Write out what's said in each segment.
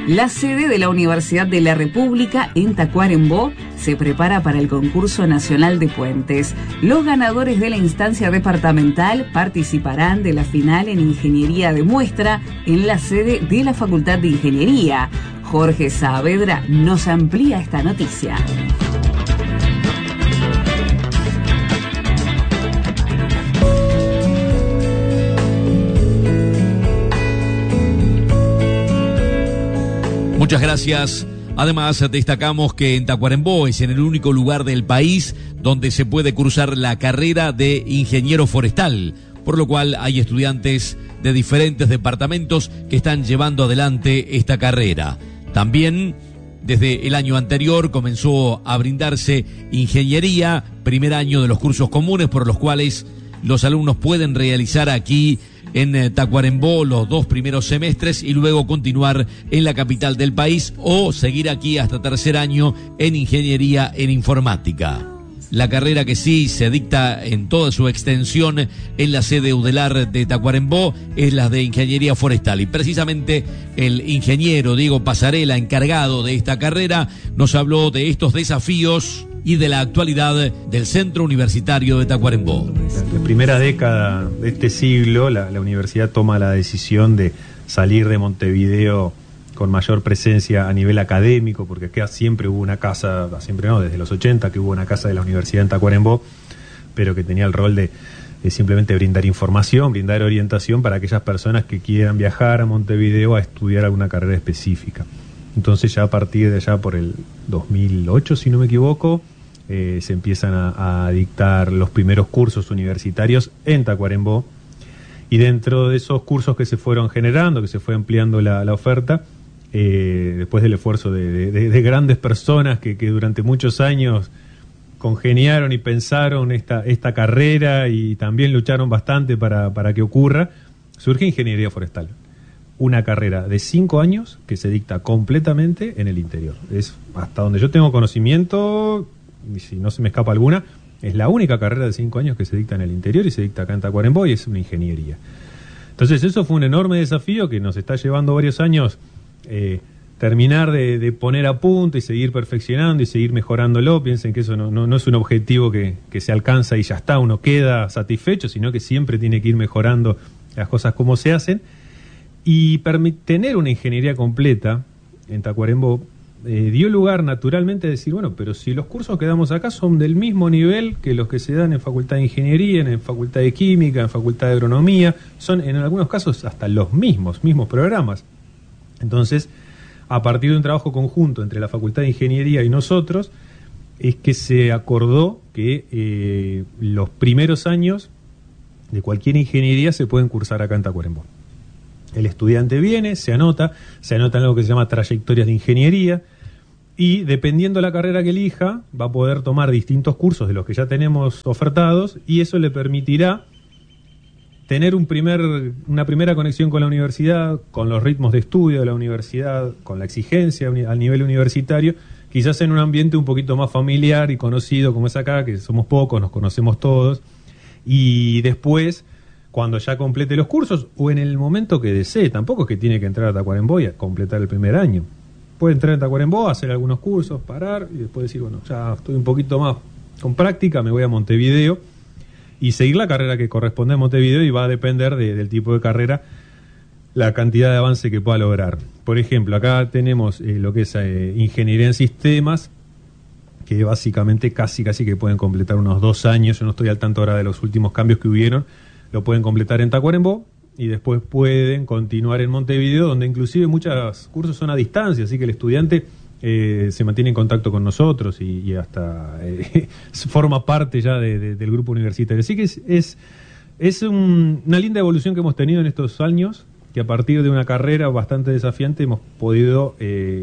La sede de la Universidad de la República en Tacuarembó se prepara para el concurso nacional de puentes. Los ganadores de la instancia departamental participarán de la final en Ingeniería de Muestra en la sede de la Facultad de Ingeniería. Jorge Saavedra nos amplía esta noticia. Muchas gracias. Además, destacamos que en Tacuarembó es en el único lugar del país donde se puede cursar la carrera de ingeniero forestal, por lo cual hay estudiantes de diferentes departamentos que están llevando adelante esta carrera. También, desde el año anterior, comenzó a brindarse ingeniería, primer año de los cursos comunes, por los cuales los alumnos pueden realizar aquí en Tacuarembó los 2 primeros semestres y luego continuar en la capital del país o seguir aquí hasta tercer año en ingeniería en informática. La carrera que sí se dicta en toda su extensión en la sede UDELAR de Tacuarembó es la de ingeniería forestal, y precisamente el ingeniero Diego Pasarela, encargado de esta carrera, nos habló de estos desafíos y de la actualidad del Centro Universitario de Tacuarembó. En la primera década de este siglo, la universidad toma la decisión de salir de Montevideo con mayor presencia a nivel académico, porque acá siempre hubo una casa, siempre no, desde los 80 que hubo una casa de la universidad en Tacuarembó, pero que tenía el rol de simplemente brindar información, brindar orientación para aquellas personas que quieran viajar a Montevideo a estudiar alguna carrera específica. Entonces ya a partir de allá por el 2008, si no me equivoco, se empiezan a dictar los primeros cursos universitarios en Tacuarembó, y dentro de esos cursos que se fueron generando, que se fue ampliando la oferta, después del esfuerzo de grandes personas que durante muchos años congeniaron y pensaron esta carrera y también lucharon bastante para que ocurra, surge Ingeniería Forestal. Una carrera de 5 años que se dicta completamente en el interior. Es, hasta donde yo tengo conocimiento, y si no se me escapa alguna, es la única carrera de 5 años que se dicta en el interior y se dicta acá en Tacuarembó, y es una ingeniería. Entonces eso fue un enorme desafío que nos está llevando varios años terminar de poner a punto y seguir perfeccionando y seguir mejorándolo. Piensen que eso no es un objetivo que se alcanza y ya está, uno queda satisfecho, sino que siempre tiene que ir mejorando las cosas como se hacen. Y tener una ingeniería completa en Tacuarembó dio lugar naturalmente a decir, bueno, pero si los cursos que damos acá son del mismo nivel que los que se dan en Facultad de Ingeniería, en Facultad de Química, en Facultad de Agronomía, son en algunos casos hasta los mismos programas. Entonces, a partir de un trabajo conjunto entre la Facultad de Ingeniería y nosotros, es que se acordó que los primeros años de cualquier ingeniería se pueden cursar acá en Tacuarembó. El estudiante viene, se anota en algo que se llama trayectorias de ingeniería, y dependiendo de la carrera que elija, va a poder tomar distintos cursos de los que ya tenemos ofertados, y eso le permitirá tener una primera conexión con la universidad, con los ritmos de estudio de la universidad, con la exigencia al nivel universitario, quizás en un ambiente un poquito más familiar y conocido como es acá, que somos pocos, nos conocemos todos, y después, cuando ya complete los cursos, o en el momento que desee, tampoco es que tiene que entrar a Tacuarembó y a completar el primer año. Puede entrar en Tacuarembó, hacer algunos cursos, parar, y después decir, bueno, ya estoy un poquito más con práctica, me voy a Montevideo, y seguir la carrera que corresponde a Montevideo, y va a depender del tipo de carrera, la cantidad de avance que pueda lograr. Por ejemplo, acá tenemos lo que es Ingeniería en Sistemas, que básicamente casi que pueden completar unos 2 años, yo no estoy al tanto ahora de los últimos cambios que hubieron, lo pueden completar en Tacuarembó, y después pueden continuar en Montevideo, donde inclusive muchos cursos son a distancia, así que el estudiante se mantiene en contacto con nosotros y hasta forma parte ya del grupo universitario. Así que es una linda evolución que hemos tenido en estos años, que a partir de una carrera bastante desafiante hemos podido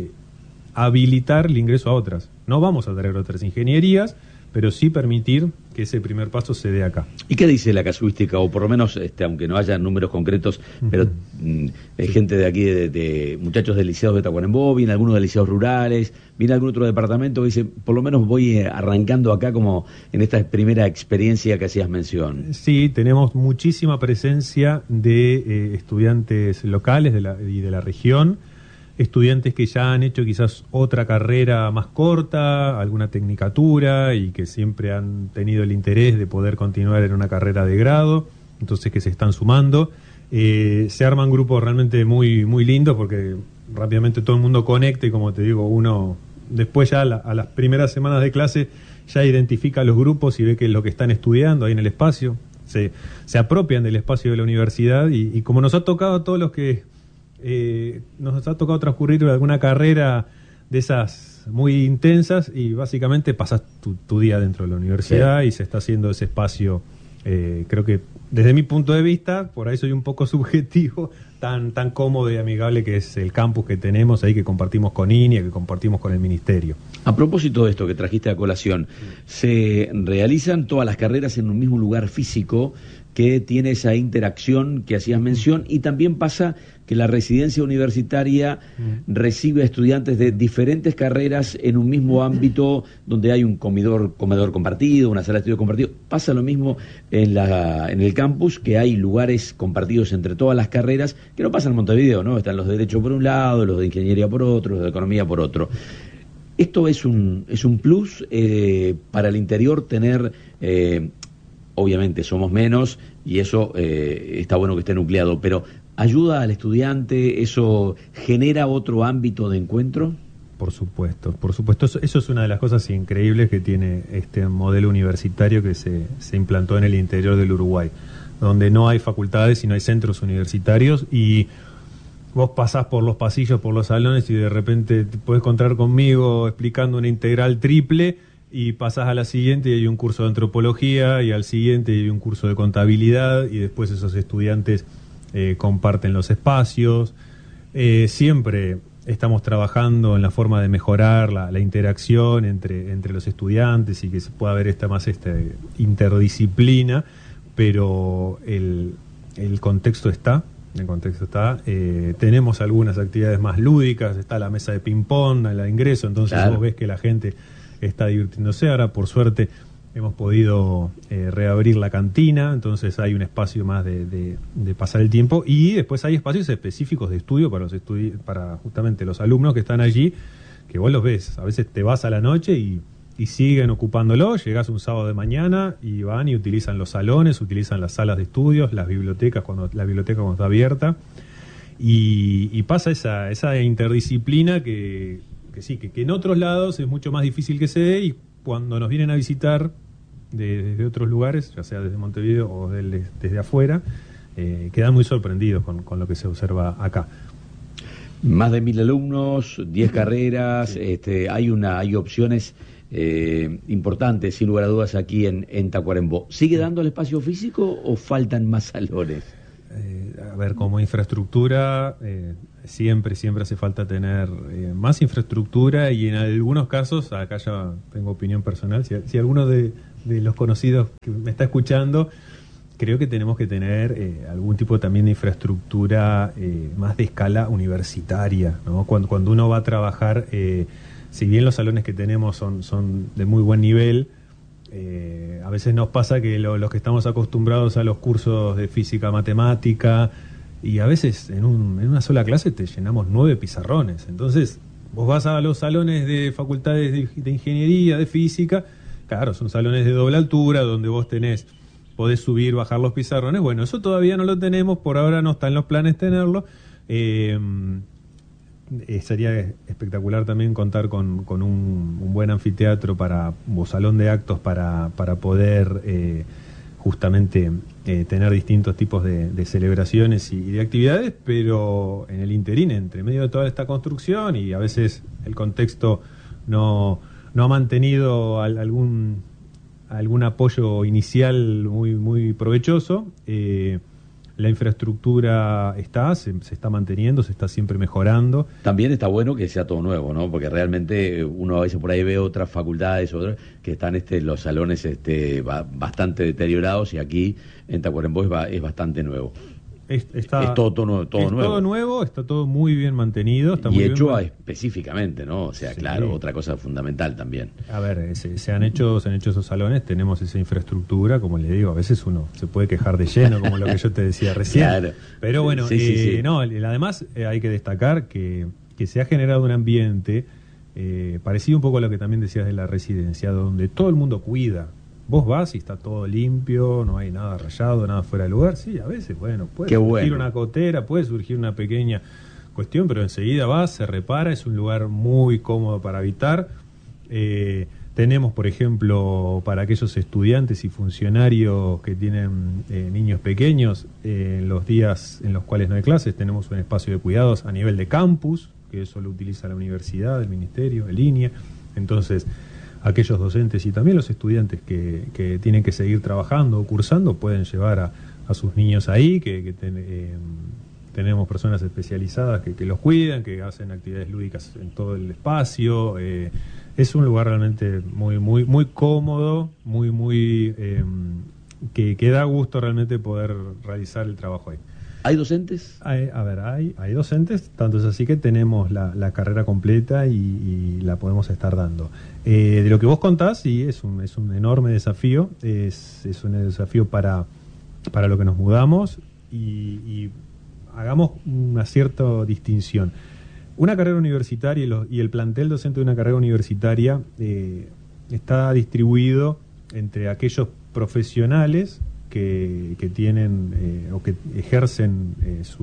habilitar el ingreso a otras. No vamos a traer otras ingenierías, pero sí permitir que ese primer paso se dé acá. ¿Y qué dice la casuística? O por lo menos, aunque no haya números concretos, pero hay gente de aquí, de muchachos del Liceo de Tacuarembó, viene algunos de liceos rurales, viene algún otro departamento que dice, por lo menos voy arrancando acá como en esta primera experiencia que hacías mención. Sí, tenemos muchísima presencia de estudiantes locales y de la región. estudiantes que ya han hecho quizás otra carrera más corta, alguna tecnicatura, y que siempre han tenido el interés de poder continuar en una carrera de grado, entonces que se están sumando. Se arman grupos realmente muy, muy lindos porque rápidamente todo el mundo conecta y, como te digo, uno después ya a las primeras semanas de clase ya identifica los grupos y ve que es lo que están estudiando ahí en el espacio. Se apropian del espacio de la universidad y como nos ha tocado a todos los que nos ha tocado transcurrir alguna carrera de esas muy intensas, y básicamente pasas tu día dentro de la universidad, sí, y se está haciendo ese espacio, creo que desde mi punto de vista, por ahí soy un poco subjetivo, tan cómodo y amigable que es el campus que tenemos ahí, que compartimos con INIA, que compartimos con el Ministerio. A propósito de esto que trajiste a colación, se realizan todas las carreras en un mismo lugar físico que tiene esa interacción que hacías mención, y también pasa que la residencia universitaria recibe a estudiantes de diferentes carreras en un mismo ámbito donde hay un comedor compartido, una sala de estudio compartido. Pasa lo mismo en el campus, que hay lugares compartidos entre todas las carreras, que no pasa en Montevideo, ¿no? Están los de Derecho por un lado, los de Ingeniería por otro, los de Economía por otro. Esto es un plus para el interior tener... obviamente somos menos y eso está bueno que esté nucleado, pero ¿ayuda al estudiante? ¿Eso genera otro ámbito de encuentro? Por supuesto. Eso es una de las cosas increíbles que tiene este modelo universitario que se implantó en el interior del Uruguay, donde no hay facultades, sino hay centros universitarios, y vos pasás por los pasillos, por los salones, y de repente te podés encontrar conmigo explicando una integral triple, y pasás a la siguiente y hay un curso de antropología, y al siguiente hay un curso de contabilidad, y después esos estudiantes comparten los espacios. Siempre estamos trabajando en la forma de mejorar la interacción entre los estudiantes y que se pueda ver esta interdisciplina, pero el contexto está. Tenemos algunas actividades más lúdicas, está la mesa de ping-pong a la ingreso, entonces claro, vos ves que la gente está divirtiéndose. Ahora, por suerte, hemos podido reabrir la cantina, entonces hay un espacio más de pasar el tiempo, y después hay espacios específicos de estudio para justamente los alumnos que están allí, que vos los ves, a veces te vas a la noche y siguen ocupándolo, llegás un sábado de mañana y van y utilizan los salones, utilizan las salas de estudios, la biblioteca cuando está abierta, y pasa esa interdisciplina que en otros lados es mucho más difícil que se dé, y cuando nos vienen a visitar desde otros lugares, ya sea desde Montevideo o desde afuera, quedan muy sorprendidos con lo que se observa acá. Más de 1.000 alumnos, 10 carreras, sí. Hay opciones importantes, sin lugar a dudas, aquí en Tacuarembó. ¿Sigue dando el espacio físico o faltan más salones? A ver, como infraestructura, siempre hace falta tener más infraestructura, y en algunos casos, acá ya tengo opinión personal, si alguno de los conocidos que me está escuchando, creo que tenemos que tener algún tipo también de infraestructura más de escala universitaria, ¿no? Cuando uno va a trabajar, si bien los salones que tenemos son de muy buen nivel, a veces nos pasa que los que estamos acostumbrados a los cursos de física, matemática, y a veces en una sola clase te llenamos 9 pizarrones. Entonces vos vas a los salones de facultades de ingeniería, de física, claro, son salones de doble altura, donde vos podés subir, bajar los pizarrones. Bueno, eso todavía no lo tenemos, por ahora no está en los planes tenerlo. Sería espectacular también contar con un buen anfiteatro o salón de actos para poder justamente tener distintos tipos de celebraciones y de actividades, pero en el interín, entre medio de toda esta construcción, y a veces el contexto no ha mantenido algún apoyo inicial muy, muy provechoso, la infraestructura se está manteniendo, se está siempre mejorando. También está bueno que sea todo nuevo, ¿no? Porque realmente uno a veces por ahí ve otras facultades que están los salones bastante deteriorados, y aquí en Tacuarembó es bastante nuevo. Es todo nuevo. Todo nuevo, está todo muy bien mantenido. Está y muy hecho bien específicamente, ¿no? O sea, sí, claro, otra cosa fundamental también. A ver, se han hecho esos salones, tenemos esa infraestructura, como le digo, a veces uno se puede quejar de lleno, como lo que yo te decía recién. Claro. Pero bueno, sí. No, además hay que destacar que que se ha generado un ambiente parecido un poco a lo que también decías de la residencia, donde todo el mundo cuida. Vos vas y está todo limpio, no hay nada rayado, nada fuera de lugar. Sí, a veces, bueno, puede surgir una gotera, puede surgir una pequeña cuestión, pero enseguida vas, se repara, es un lugar muy cómodo para habitar. Tenemos, por ejemplo, para aquellos estudiantes y funcionarios que tienen niños pequeños, en los días en los cuales no hay clases, tenemos un espacio de cuidados a nivel de campus, que eso lo utiliza la universidad, el ministerio, el INEA. Entonces, aquellos docentes y también los estudiantes que tienen que seguir trabajando o cursando pueden llevar a sus niños ahí, tenemos personas especializadas que los cuidan, que hacen actividades lúdicas en todo el espacio. Es un lugar realmente muy muy muy cómodo, que da gusto realmente poder realizar el trabajo ahí. ¿Hay docentes? Hay docentes, tanto es así que tenemos la carrera completa y la podemos estar dando. De lo que vos contás, sí, es un enorme desafío, es un desafío para lo que nos mudamos y hagamos una cierta distinción. Una carrera universitaria y el plantel docente de una carrera universitaria está distribuido entre aquellos profesionales que tienen o que ejercen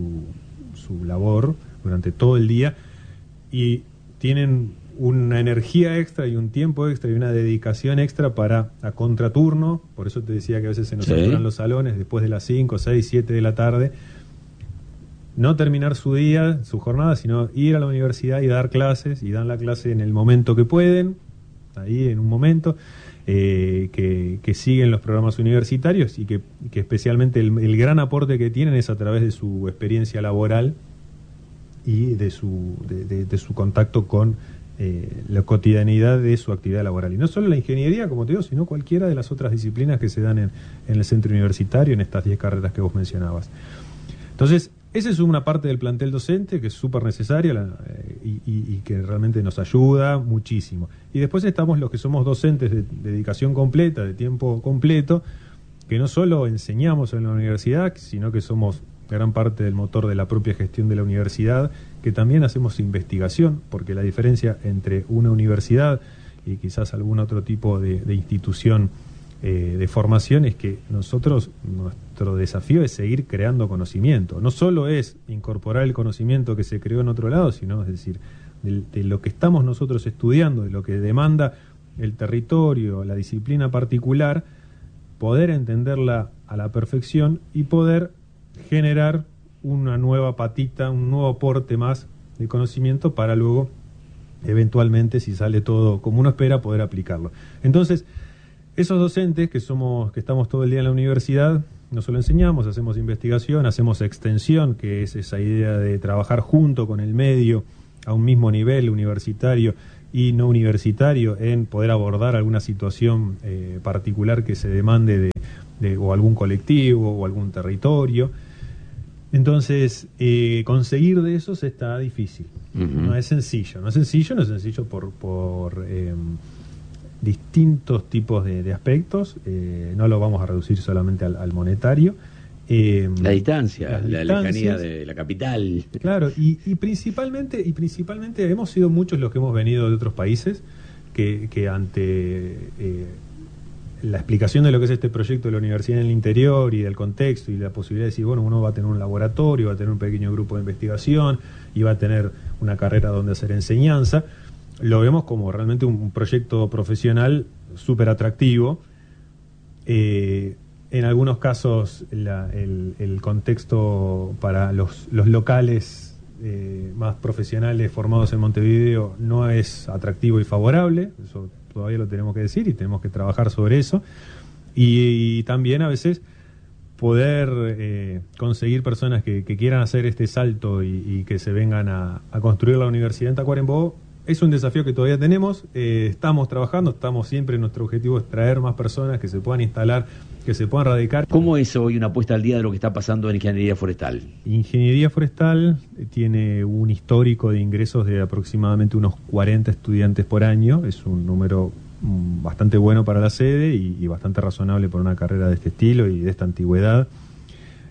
su labor durante todo el día y tienen una energía extra y un tiempo extra y una dedicación extra para a contraturno. Por eso te decía que a veces se nos saturan los salones después de las 5, 6, 7 de la tarde. No terminar su día, su jornada, sino ir a la universidad y dar clases, y dan la clase en el momento que pueden, ahí en un momento, que siguen los programas universitarios y que especialmente el gran aporte que tienen es a través de su experiencia laboral y de su contacto con la cotidianidad de su actividad laboral. Y no solo la ingeniería, como te digo, sino cualquiera de las otras disciplinas que se dan en el centro universitario, en estas 10 carreras que vos mencionabas. Entonces, esa es una parte del plantel docente que es súper necesaria y que realmente nos ayuda muchísimo. Y después estamos los que somos docentes de dedicación completa, de tiempo completo, que no solo enseñamos en la universidad, sino que somos gran parte del motor de la propia gestión de la universidad, que también hacemos investigación, porque la diferencia entre una universidad y quizás algún otro tipo de institución de formación es que nuestro desafío es seguir creando conocimiento. No solo es incorporar el conocimiento que se creó en otro lado, sino, es decir, de lo que estamos nosotros estudiando, de lo que demanda el territorio, la disciplina particular, poder entenderla a la perfección y poder generar una nueva patita, un nuevo aporte más de conocimiento para luego, eventualmente, si sale todo como uno espera, poder aplicarlo. Entonces, esos docentes que estamos todo el día en la universidad, no solo enseñamos, hacemos investigación, hacemos extensión, que es esa idea de trabajar junto con el medio a un mismo nivel universitario y no universitario en poder abordar alguna situación particular que se demande o algún colectivo o algún territorio. Entonces, conseguir de esos está difícil. No es sencillo por distintos tipos de aspectos. No lo vamos a reducir solamente al monetario. La distancia, la lejanía de la capital. Claro, y principalmente hemos sido muchos los que hemos venido de otros países que ante la explicación de lo que es este proyecto de la universidad en el interior y del contexto y la posibilidad de decir, bueno, uno va a tener un laboratorio, va a tener un pequeño grupo de investigación y va a tener una carrera donde hacer enseñanza, lo vemos como realmente un proyecto profesional súper atractivo. En algunos casos el contexto para los locales más profesionales formados en Montevideo no es atractivo y favorable, eso todavía lo tenemos que decir y tenemos que trabajar sobre eso. Y también a veces poder conseguir personas que quieran hacer este salto y que se vengan a construir la universidad en Tacuarembó es un desafío que todavía tenemos. Estamos trabajando, siempre nuestro objetivo es traer más personas que se puedan instalar, que se puedan radicar. ¿Cómo es hoy una puesta al día de lo que está pasando en Ingeniería Forestal? Ingeniería Forestal tiene un histórico de ingresos de aproximadamente unos 40 estudiantes por año. Es un número bastante bueno para la sede y bastante razonable para una carrera de este estilo y de esta antigüedad.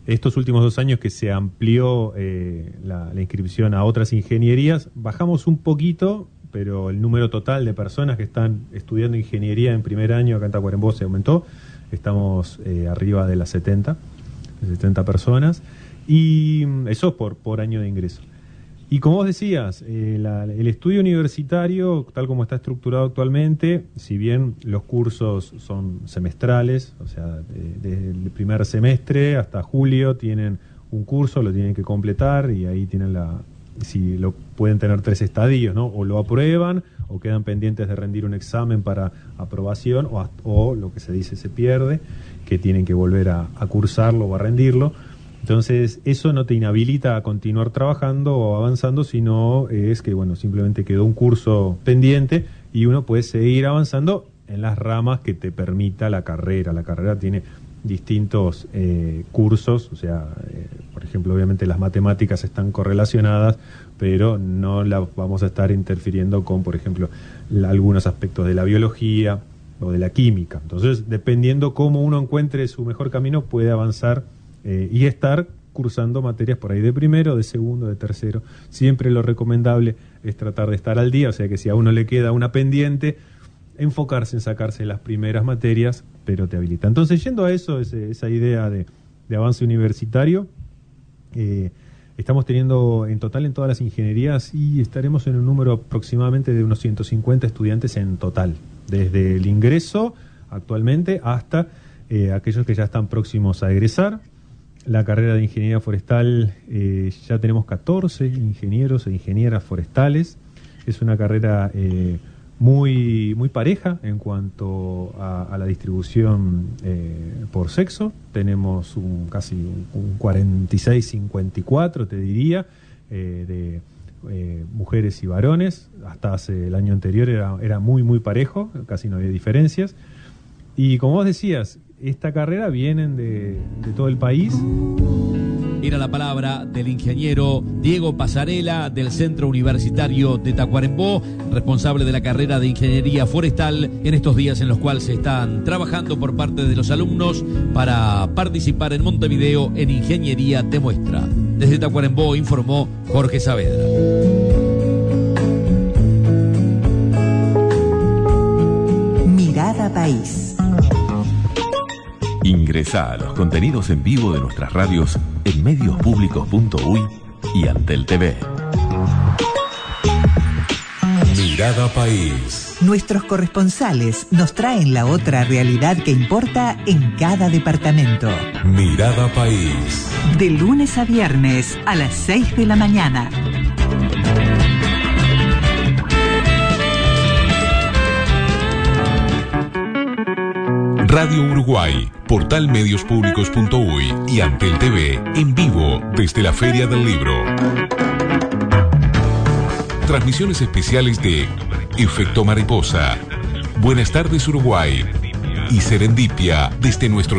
estos últimos 2 años que se amplió la inscripción a otras ingenierías, bajamos un poquito, pero el número total de personas que están estudiando ingeniería en primer año acá en Tacuarembó se aumentó. Estamos arriba de las 70 personas, y eso por año de ingreso. Y como vos decías, el estudio universitario, tal como está estructurado actualmente, si bien los cursos son semestrales, o sea, desde el primer semestre hasta julio tienen un curso, lo tienen que completar, y ahí tienen si lo pueden tener 3 estadios, ¿no? O lo aprueban, o quedan pendientes de rendir un examen para aprobación, o lo que se dice se pierde, que tienen que volver a cursarlo o a rendirlo. Entonces, eso no te inhabilita a continuar trabajando o avanzando, sino es que, bueno, simplemente quedó un curso pendiente y uno puede seguir avanzando en las ramas que te permita la carrera. La carrera tiene distintos cursos, o sea, por ejemplo, obviamente las matemáticas están correlacionadas, pero no las vamos a estar interfiriendo con, por ejemplo, algunos aspectos de la biología o de la química. Entonces, dependiendo cómo uno encuentre su mejor camino, puede avanzar y estar cursando materias por ahí de primero, de segundo, de tercero. Siempre lo recomendable es tratar de estar al día, o sea que si a uno le queda una pendiente, enfocarse en sacarse las primeras materias, pero te habilita. Entonces, yendo a eso, esa idea de avance universitario, estamos teniendo en total en todas las ingenierías, y estaremos en un número aproximadamente de unos 150 estudiantes en total, desde el ingreso actualmente hasta aquellos que ya están próximos a egresar. La carrera de ingeniería forestal, ya tenemos 14 ingenieros e ingenieras forestales. Es una carrera muy pareja en cuanto a la distribución por sexo. Tenemos casi un 46-54, te diría, de mujeres y varones. Hasta hace el año anterior era muy parejo, casi no había diferencias. Y como vos decías, esta carrera vienen de todo el país. Era la palabra del ingeniero Diego Pasarela, del Centro Universitario de Tacuarembó, responsable de la carrera de Ingeniería Forestal, en estos días en los cuales se están trabajando por parte de los alumnos para participar en Montevideo en Ingeniería de Muestra. Desde Tacuarembó informó Jorge Saavedra. Mirada País. Ingresá a los contenidos en vivo de nuestras radios en mediospublicos.uy y Antel TV. Mirada País. Nuestros corresponsales nos traen la otra realidad que importa en cada departamento. Mirada País. De lunes a viernes a las 6 de la mañana. Radio Uruguay, portal mediospublicos.uy y Antel TV en vivo desde la Feria del Libro. Transmisiones especiales de Efecto Mariposa, Buenas tardes Uruguay y Serendipia desde nuestro